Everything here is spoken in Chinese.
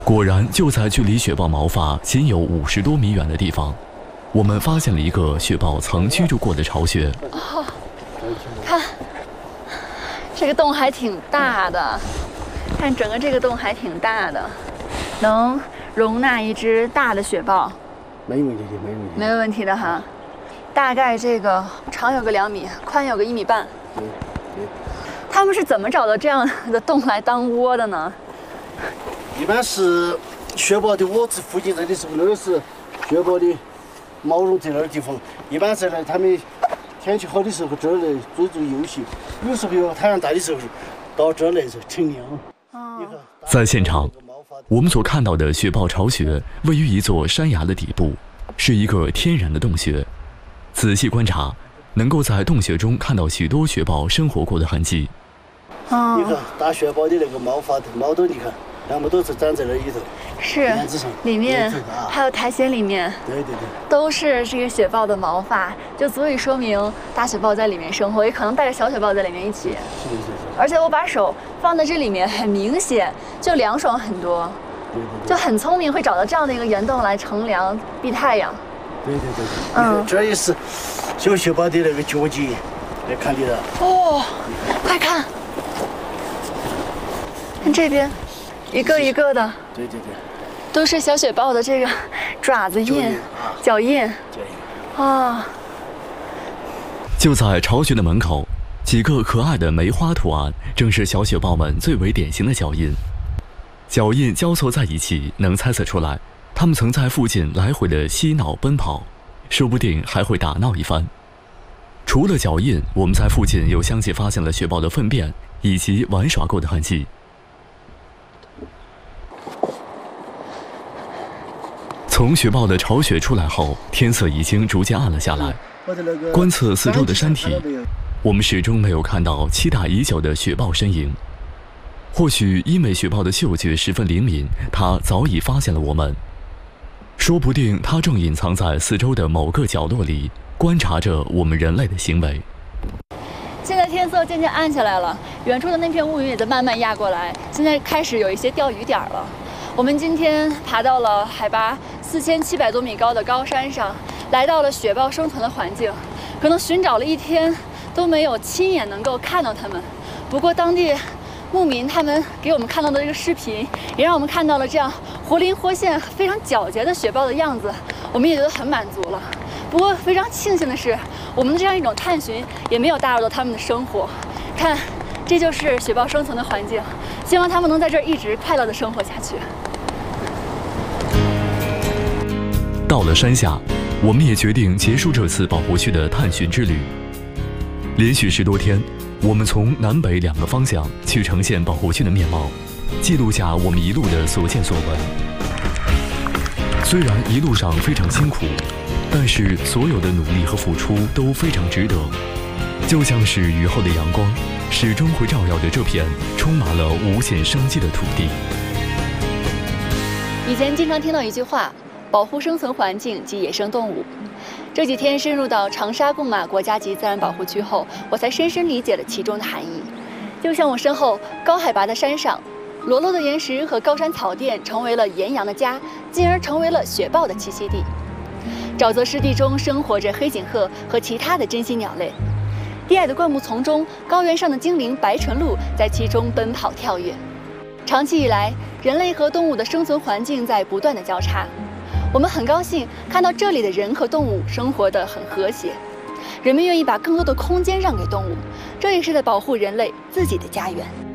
果然，就在距离雪豹毛发仅有50多米远的地方，我们发现了一个雪豹曾居住过的巢穴。 哦，看，这个洞还挺大的，看整个这个洞还挺大的，能容纳一只大的雪豹。 没问题，没问题。 没问题的哈，大概这个长有个2米，宽有个1米半。他们是怎么找到这样的洞来当窝的呢？ 一般是雪豹的窝子附近这里时候，那是雪豹的毛绒在那儿地方。一般在呢，他们天气好的时候这儿来追逐游戏，有时候有太阳大的时候到这儿来乘凉。 在现场，我们所看到的雪豹巢穴位于一座山崖的底部，是一个天然的洞穴。仔细观察，能够在洞穴中看到许多雪豹生活过的痕迹。 你看大雪豹的那个毛豆，你看，全部都是长在那里头。 是，里面还有苔藓里面， 对， 都是这个雪豹的毛发，就足以说明大雪豹在里面生活，也可能带着小雪豹在里面一起。 是。 而且我把手放在这里面，很明显就凉爽很多，就很聪明，会找到这样的一个岩洞来乘凉避太阳。 对。这也是小雪豹的那个脚迹，来看的了。 哦，快看，看这边，一个一个的。 对， 都是小雪豹的这个爪子印、脚印。啊！ 就在巢穴的门口，几个可爱的梅花图案，正是小雪豹们最为典型的脚印。脚印交错在一起，能猜测出来，它们曾在附近来回的嬉闹奔跑，说不定还会打闹一番。除了脚印，我们在附近又相继发现了雪豹的粪便以及玩耍过的痕迹。从雪豹的巢穴出来后，天色已经逐渐暗了下来。观测四周的山体，我们始终没有看到期待已久的雪豹身影。或许因为雪豹的嗅觉十分灵敏，它早已发现了我们。说不定它正隐藏在四周的某个角落里，观察着我们人类的行为。 现在天色渐渐暗下来了，远处的那片乌云也在慢慢压过来，现在开始有一些钓鱼点了。我们今天爬到了海拔4700多米高的高山上，来到了雪豹生存的环境。可能寻找了一天都没有亲眼能够看到它们。不过当地牧民他们给我们看到的这个视频，也让我们看到了这样活灵活现、非常皎洁的雪豹的样子，我们也觉得很满足了。不过非常庆幸的是，我们的这样一种探寻也没有打扰到他们的生活。看，这就是雪豹生存的环境，希望他们能在这儿一直快乐地生活下去。 到了山下，我们也决定结束这次保护区的探寻之旅。连续10多天，我们从南北2个方向去呈现保护区的面貌，记录下我们一路的所见所闻。虽然一路上非常辛苦，但是所有的努力和付出都非常值得，就像是雨后的阳光，始终会照耀着这片充满了无限生机的土地。 以前经常听到一句话，保护生存环境及野生动物。这几天深入到长沙贡马国家级自然保护区后，我才深深理解了其中的含义。就像我身后高海拔的山上，裸露的岩石和高山草甸成为了岩羊的家，进而成为了雪豹的栖息地。沼泽湿地中生活着黑颈鹤和其他的珍稀鸟类。低矮的灌木丛中，高原上的精灵白唇鹿在其中奔跑跳跃。长期以来，人类和动物的生存环境在不断的交叉。我们很高兴看到这里的人和动物生活得很和谐，人们愿意把更多的空间让给动物，这也是在保护人类自己的家园。